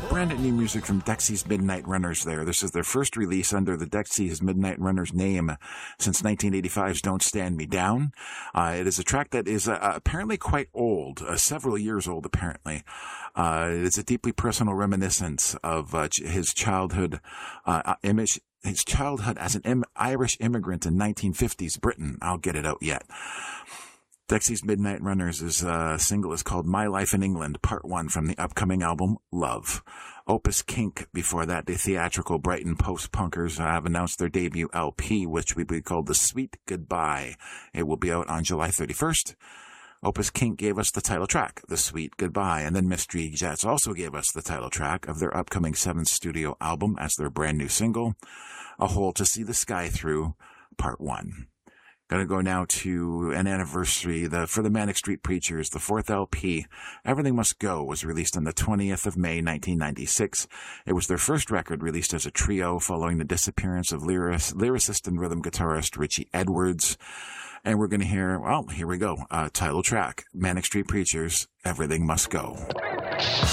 brand new music from Dexy's Midnight Runners there. This is their first release under the Dexy's Midnight Runners name since 1985's Don't Stand Me Down. It is a track that is apparently quite old, several years old apparently. It's a deeply personal reminiscence of his childhood image. His childhood as an Irish immigrant in 1950s Britain. I'll get it out yet. Dexy's Midnight Runners' single is called My Life in England, Part 1 from the upcoming album, Love. Opus Kink, before that, the theatrical Brighton post-punkers have announced their debut LP, which will be called The Sweet Goodbye. It will be out on July 31st. Opus Kink gave us the title track, The Sweet Goodbye, and then Mystery Jets also gave us the title track of their upcoming 7th studio album as their brand new single, A Hole to See the Sky Through, Part 1. Going to go now to an anniversary for the Manic Street Preachers. The 4th LP, Everything Must Go, was released on the 20th of May, 1996. It was their first record released as a trio following the disappearance of lyricist and rhythm guitarist Richie Edwards. And we're going to hear, well, here we go, title track, Manic Street Preachers, Everything Must Go.